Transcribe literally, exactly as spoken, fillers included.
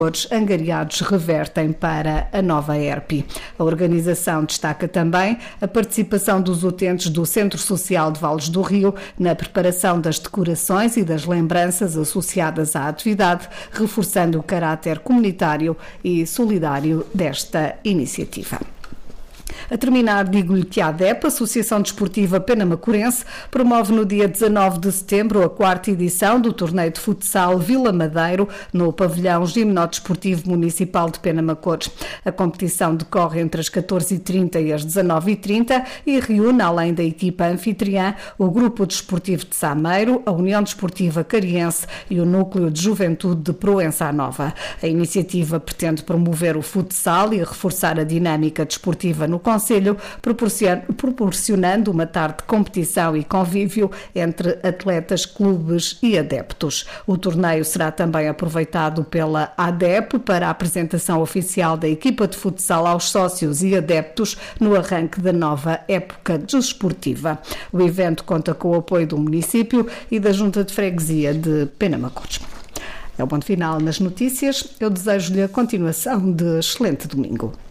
angariados revertem para a nova E R P I. A organização destaca também a participação dos utentes do Centro Social de Vales do Rio na preparação das decorações e das lembranças associadas à atividade, reforçando o caráter comunitário e solidário desta iniciativa. A terminar, digo-lhe que a ADEP, Associação Desportiva Penamacorense, promove no dia dezanove de setembro a quarta edição do torneio de futsal Vila Madeiro no pavilhão Gimnodesportivo Municipal de Penamacores. A competição decorre entre as catorze e trinta e as dezanove e trinta e reúne, além da equipa anfitriã, o Grupo Desportivo de Sameiro, a União Desportiva Cariense e o Núcleo de Juventude de Proença Nova. A iniciativa pretende promover o futsal e reforçar a dinâmica desportiva no Conselho, proporcionando uma tarde de competição e convívio entre atletas, clubes e adeptos. O torneio será também aproveitado pela ADEP para a apresentação oficial da equipa de futsal aos sócios e adeptos no arranque da nova época desportiva. O evento conta com o apoio do município e da Junta de Freguesia de Penamacores. É o ponto final nas notícias. Eu desejo-lhe a continuação de excelente domingo.